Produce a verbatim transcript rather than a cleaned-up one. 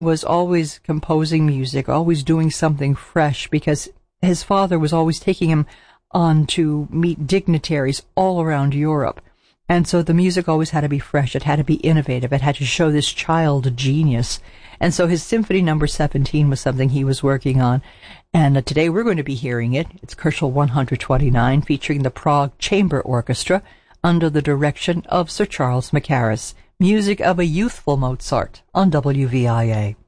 was always composing music, always doing something fresh, because his father was always taking him on to meet dignitaries all around Europe. And so the music always had to be fresh. It had to be innovative. It had to show this child genius. And so his Symphony Number seventeen was something he was working on. And uh, today we're going to be hearing it. It's Kochel one twenty-nine, featuring the Prague Chamber Orchestra under the direction of Sir Charles Mackerras. Music of a youthful Mozart on W V I A.